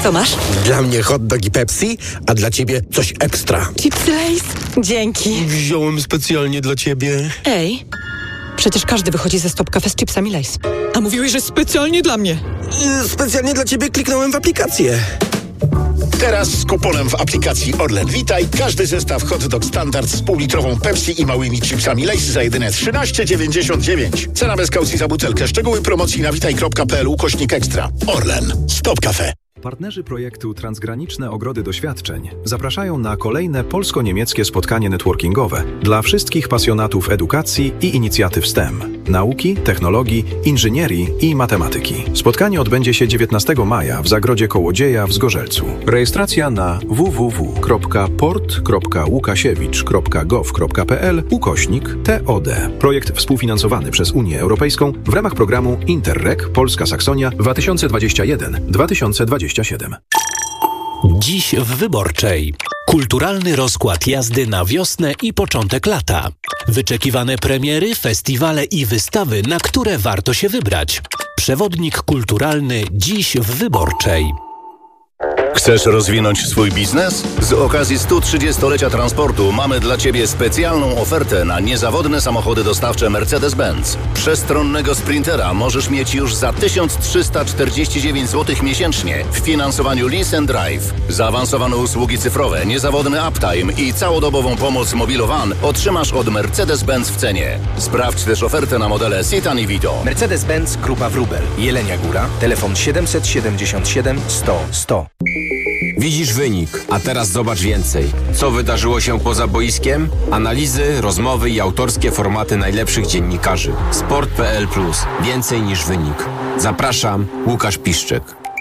Co masz? Dla mnie hot dog i Pepsi, a dla ciebie coś ekstra. Chipsy Lay's? Dzięki. Wziąłem specjalnie dla ciebie. Ej, przecież każdy wychodzi ze Stop Cafe z chipsami Lay's. A mówiłeś, że specjalnie dla mnie. Specjalnie dla ciebie kliknąłem w aplikację. Teraz z kuponem w aplikacji Orlen Witaj każdy zestaw hot dog standard z półlitrową Pepsi i małymi chipsami Lay's za jedyne 13,99. Cena bez kaucji za butelkę. Szczegóły promocji na witaj.pl/ekstra. Orlen. Stop Cafe. Partnerzy projektu Transgraniczne Ogrody Doświadczeń zapraszają na kolejne polsko-niemieckie spotkanie networkingowe dla wszystkich pasjonatów edukacji i inicjatyw STEM, nauki, technologii, inżynierii i matematyki. Spotkanie odbędzie się 19 maja w Zagrodzie Kołodzieja w Zgorzelcu. Rejestracja na www.port.łukasiewicz.gov.pl/TOD. Projekt współfinansowany przez Unię Europejską w ramach programu Interreg Polska Saksonia 2021-2027. Dziś w Wyborczej. Kulturalny rozkład jazdy na wiosnę i początek lata. Wyczekiwane premiery, festiwale i wystawy, na które warto się wybrać. Przewodnik kulturalny dziś w Wyborczej. Chcesz rozwinąć swój biznes? Z okazji 130-lecia transportu mamy dla Ciebie specjalną ofertę na niezawodne samochody dostawcze Mercedes-Benz. Przestronnego Sprintera możesz mieć już za 1349 zł miesięcznie w finansowaniu Lease and Drive. Zaawansowane usługi cyfrowe, niezawodny uptime i całodobową pomoc Mobilowan otrzymasz od Mercedes-Benz w cenie. Sprawdź też ofertę na modele Citan i Vito. Mercedes-Benz Grupa Wróbel. Jelenia Góra. Telefon 777 100 100. Widzisz wynik, a teraz zobacz więcej. Co wydarzyło się poza boiskiem? Analizy, rozmowy i autorskie formaty najlepszych dziennikarzy. Sport.pl+. Więcej niż wynik. Zapraszam, Łukasz Piszczek.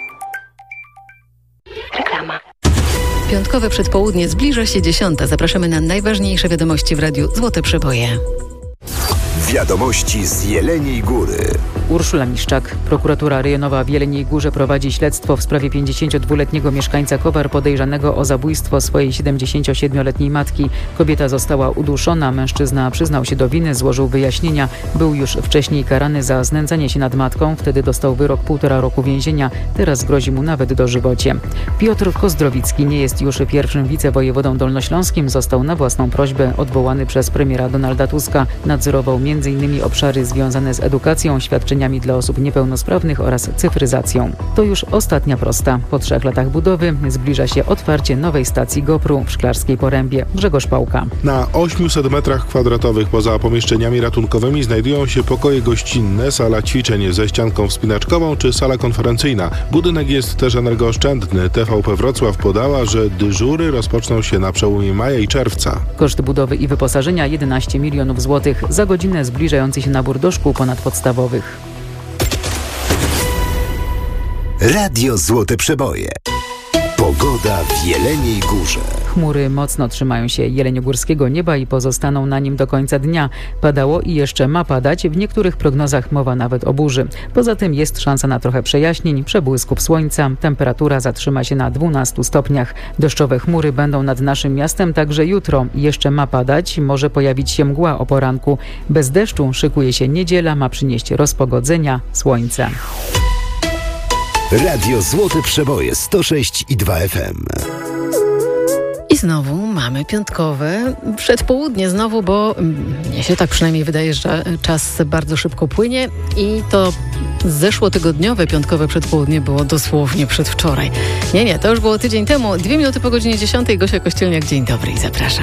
Reklama. Piątkowe przedpołudnie zbliża się 10. Zapraszamy na najważniejsze wiadomości w radiu Złote Przeboje. Wiadomości z Jeleniej Góry. Urszula Miszczak. Prokuratura rejonowa w Jeleniej Górze prowadzi śledztwo w sprawie 52-letniego mieszkańca Kowar podejrzanego o zabójstwo swojej 77-letniej matki. Kobieta została uduszona, mężczyzna przyznał się do winy, złożył wyjaśnienia. Był już wcześniej karany za znęcanie się nad matką, wtedy dostał wyrok 1,5 roku więzienia, teraz grozi mu nawet dożywocie. Piotr Kozdrowicki nie jest już pierwszym wicewojewodą dolnośląskim, został na własną prośbę odwołany przez premiera Donalda Tuska. Nadzorował m.in. obszary związane z edukacją, świadczeniami dla osób niepełnosprawnych oraz cyfryzacją. To już ostatnia prosta. Po 3 latach budowy zbliża się otwarcie nowej stacji GoPru w Szklarskiej Porębie. Grzegorz Pałka. Na 800 metrach kwadratowych poza pomieszczeniami ratunkowymi znajdują się pokoje gościnne, sala ćwiczeń ze ścianką wspinaczkową czy sala konferencyjna. Budynek jest też energooszczędny. TVP Wrocław podała, że dyżury rozpoczną się na przełomie maja i czerwca. Koszt budowy i wyposażenia 11 milionów złotych. Za godzinę zbliżający się nabór do szkół ponadpodstawowych. Radio Złote Przeboje. Pogoda w Jeleniej Górze. Chmury mocno trzymają się jeleniogórskiego nieba i pozostaną na nim do końca dnia. Padało i jeszcze ma padać, w niektórych prognozach mowa nawet o burzy. Poza tym jest szansa na trochę przejaśnień, przebłysków słońca. Temperatura zatrzyma się na 12 stopniach. Deszczowe chmury będą nad naszym miastem także jutro. Jeszcze ma padać, może pojawić się mgła o poranku. Bez deszczu szykuje się niedziela, ma przynieść rozpogodzenia, słońce. Radio Złote Przeboje 106,2 FM. I znowu mamy piątkowe przedpołudnie znowu, bo mnie się tak przynajmniej wydaje, że czas bardzo szybko płynie i to zeszłotygodniowe piątkowe przedpołudnie było dosłownie przedwczoraj. Nie, to już było tydzień temu. 2 minuty po godzinie 10. Gosia Kościelniak, dzień dobry i zapraszam.